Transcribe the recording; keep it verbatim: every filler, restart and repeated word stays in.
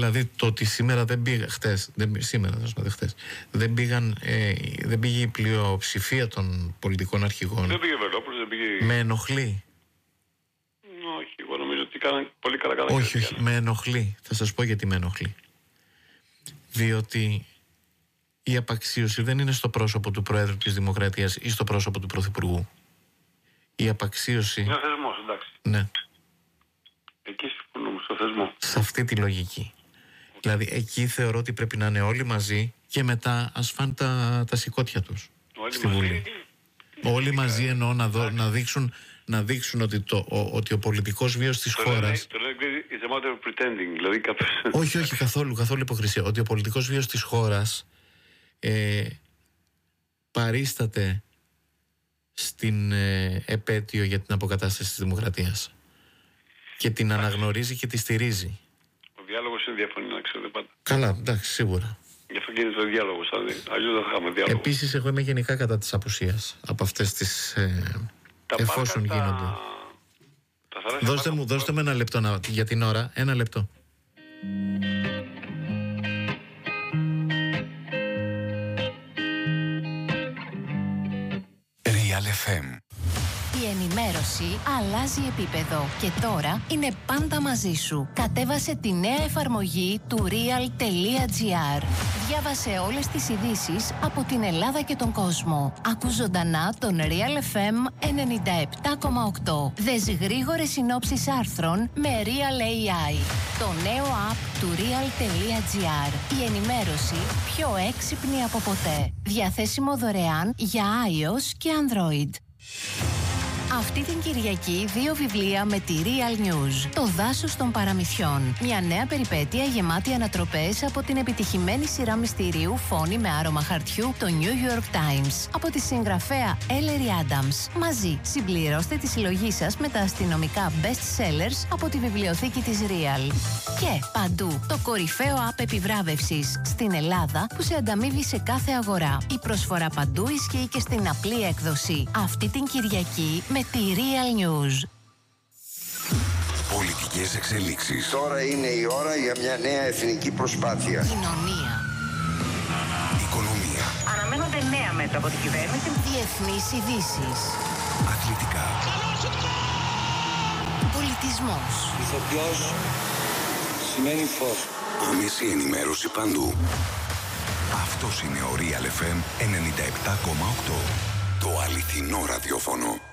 δηλαδή το ότι σήμερα δεν πήγα, χτες, δεν, σήμερα θα σου πω, χτες, δεν, πήγαν, ε, δεν πήγε η πλειοψηφία των πολιτικών αρχηγών. Δεν πήγε Βελόπουλος, δεν πήγε... Με ενοχλεί. Όχι, εγώ νομίζω ότι κάναν πολύ καλά καλά. Όχι, όχι, με ενοχλεί. Θα σας πω γιατί με ενοχλεί. Διότι η απαξίωση δεν είναι στο πρόσωπο του Προέδρου της Δημοκρατίας ή στο πρόσωπο του Πρωθυπουργού. Η απαξίωση... Είναι θεσμός, εντάξει. Ναι. Εκεί συμφωνούμε, στο θεσμό. Σε αυτή τη λογική. Okay. Δηλαδή εκεί θεωρώ ότι πρέπει να είναι όλοι μαζί και μετά ας φάνε τα, τα σηκώτια τους όλοι στη μαζί. Βουλή. Όλοι μαζί εννοώ να, δω, να, δείξουν, να δείξουν ότι, το, ο, ότι ο πολιτικός βίος της το χώρας... Το λένε it's a matter of pretending. Δηλαδή κάποιος... Όχι, όχι, καθόλου, καθόλου υποκρισία. Ότι ο πολιτικός βίος της χώρας ε, παρίσταται στην ε, επέτειο για την αποκατάσταση της δημοκρατίας και την αναγνωρίζει και τη στηρίζει. Ο διάλογος είναι διαφωνή, να ξέρετε πάντα. Καλά, εντάξει, σίγουρα. Γι' αυτό γίνεται ο διάλογος, αλλιώς δεν θα είχαμε διάλογο. Επίσης, εγώ είμαι γενικά κατά της απουσίας από αυτές τις ε, εφόσον τα... γίνονται. Τα δώστε μου, δώστε μου ένα λεπτό να, για την ώρα, ένα λεπτό. Real εφ εμ. Η ενημέρωση αλλάζει επίπεδο και τώρα είναι πάντα μαζί σου. Κατέβασε τη νέα εφαρμογή του real.gr. Διάβασε όλες τις ειδήσεις από την Ελλάδα και τον κόσμο. Ακού ζωντανά τον Real εφ εμ ενενήντα επτά κόμμα οκτώ. Δες γρήγορες συνόψεις άρθρων με Real έι άι. Το νέο app του real.gr. Η ενημέρωση πιο έξυπνη από ποτέ. Διαθέσιμο δωρεάν για iOS και Android. Αυτή την Κυριακή δύο βιβλία με τη Real News. Το δάσος των παραμυθιών. Μια νέα περιπέτεια γεμάτη ανατροπές από την επιτυχημένη σειρά μυστηρίου Φόνη με άρωμα χαρτιού, το New York Times. Από τη συγγραφέα Ellery Adams. Μαζί συμπληρώστε τη συλλογή σας με τα αστυνομικά best sellers από τη βιβλιοθήκη της Real. Και παντού το κορυφαίο app επιβράβευσης στην Ελλάδα που σε ανταμείβει σε κάθε αγορά. Η προσφορά παντού ισχύει και στην απλή έκδοση. Αυτή την Κυριακή με τη Real News. Πολιτικές εξελίξεις. Τώρα είναι η ώρα για μια νέα εθνική προσπάθεια. Κοινωνία. Οικονομία. Αναμένονται νέα μέτρα από την κυβέρνηση. Διεθνείς ειδήσεις. Αθλητικά. Πολιτισμός. Ηθοποιός σημαίνει φως. Άμεση ενημέρωση παντού. Αυτός είναι ο Real εφ εμ ενενήντα επτά κόμμα οκτώ. Το αληθινό ραδιόφωνο.